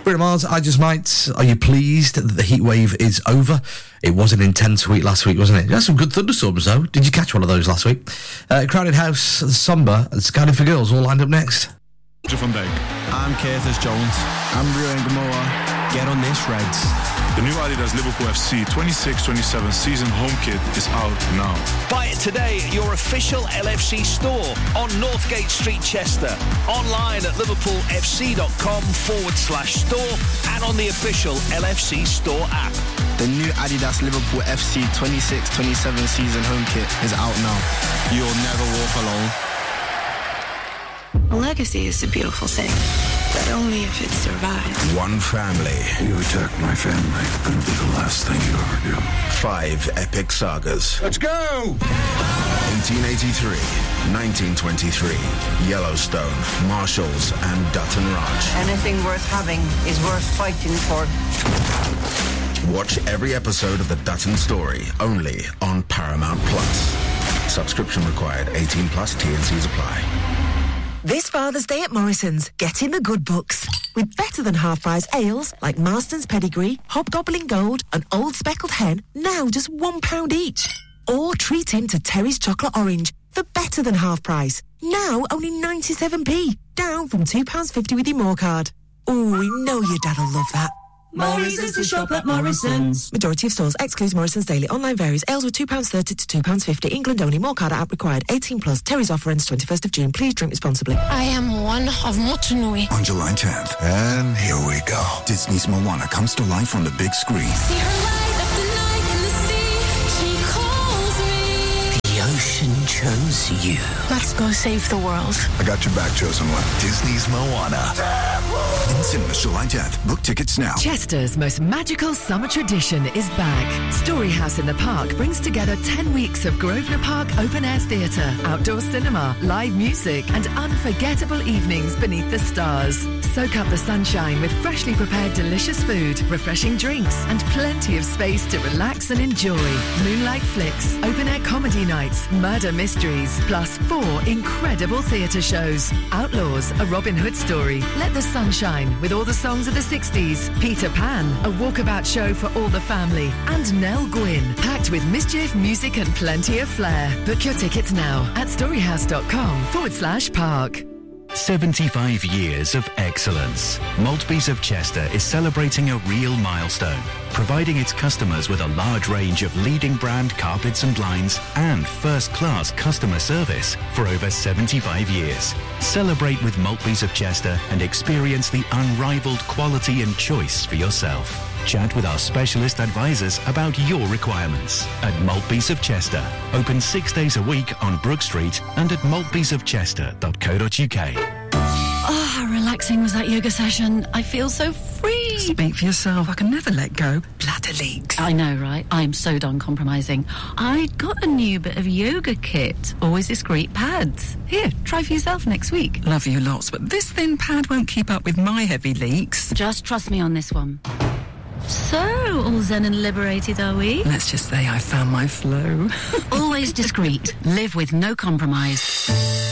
Bruno Mars, I Just Might. Are you pleased that the heat wave is over? It was an intense week last week, wasn't it? You had some good thunderstorms, though. Did you catch one of those last week? Crowded House, Somber, and Scouting for Girls all lined up next. Van Beek. I'm Curtis Jones. I'm Rio and Gamora. Get on this, Reds. The new Adidas Liverpool FC 26-27 season home kit is out now. Buy it today at your official LFC store on Northgate Street, Chester. Online at liverpoolfc.com/store and on the official LFC store app. The new Adidas Liverpool FC 26-27 season home kit is out now. You'll never walk alone. A legacy is a beautiful thing, but only if it survives. One family. You attack my family, it'll be the last thing you ever do. 5 epic sagas. Let's go! 1883, 1923, Yellowstone, Marshalls, and Dutton Ranch. Anything worth having is worth fighting for. Watch every episode of The Dutton Story, only on Paramount Plus. Subscription required, 18 plus, T&Cs apply. This Father's Day at Morrison's, get in the good books. With better than half-price ales like Marston's Pedigree, Hobgoblin Gold and Old Speckled Hen, now just £1 each. Or treat in to Terry's Chocolate Orange for better than half price. Now only 97p, down from £2.50 with your More card. Oh, we know your dad will love that. More reasons to shop at Morrison's. Majority of stores excludes Morrison's Daily. Online varies. Ales were £2.30 to £2.50. England only. More card app required. 18 plus. Terry's offer ends 21st of June. Please drink responsibly. I am one of Motunui. On July 10th. And here we go. Disney's Moana comes to life on the big screen. See her light up the night in the sea. She calls me. The ocean chose you. Let's go save the world. I got your back, chosen one. Disney's Moana. In cinemas July 10th. Book tickets now. Chester's most magical summer tradition is back. Storyhouse in the Park brings together 10 weeks of Grosvenor Park open-air theatre, outdoor cinema, live music and unforgettable evenings beneath the stars. Soak up the sunshine with freshly prepared delicious food, refreshing drinks and plenty of space to relax and enjoy. Moonlight flicks, open-air comedy nights, murder mysteries, plus 4 incredible theatre shows. Outlaws, a Robin Hood story, Let the Sun Shine with all the songs of the 60s, Peter Pan, a walkabout show for all the family, and Nell Gwyn, packed with mischief, music and plenty of flair. Book your tickets now at storyhouse.com/park. 75 years of excellence. Maltbys of Chester is celebrating a real milestone, providing its customers with a large range of leading brand carpets and blinds and first-class customer service for over 75 years. Celebrate with Maltbys of Chester and experience the unrivaled quality and choice for yourself. Chat with our specialist advisors about your requirements at Maltbys of Chester. Open 6 days a week on Brook Street and at maltbysofchester.co.uk. Oh, how relaxing was that yoga session. I feel so free. Speak for yourself. I can never let go. Bladder leaks. I know, right? I'm so done compromising. I got a new bit of yoga kit. Always discreet pads. Here, try for yourself next week. Love you lots, but this thin pad won't keep up with my heavy leaks. Just trust me on this one. So, all zen and liberated, are we? Let's just say I found my flow. Always discreet. Live with no compromise.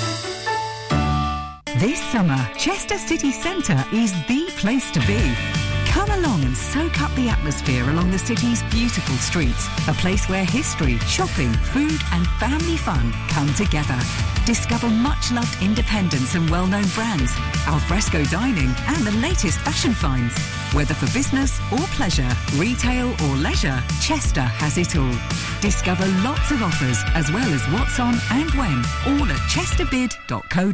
This summer, Chester City Centre is the place to be. Come along and soak up the atmosphere along the city's beautiful streets. A place where history, shopping, food and family fun come together. Discover much-loved independents and well-known brands, alfresco dining and the latest fashion finds. Whether for business or pleasure, retail or leisure, Chester has it all. Discover lots of offers as well as what's on and when, all at chesterbid.co.uk.